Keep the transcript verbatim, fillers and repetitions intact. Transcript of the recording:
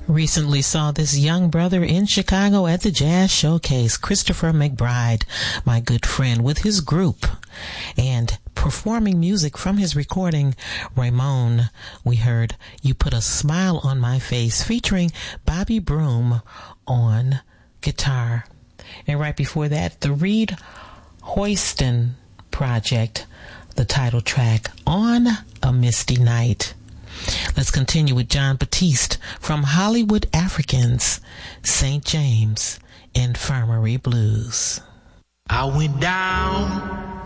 Recently saw this young brother in Chicago at the Jazz Showcase, Christopher McBride, my good friend, with his group, and performing music from his recording, Ramon. We heard You Put a Smile on My Face, featuring Bobby Broom on guitar. And right before that, the Reed Hoyston Project, the title track, On a Misty Night. Let's continue with John Batiste from Hollywood Africans, Saint James Infirmary Blues. I went down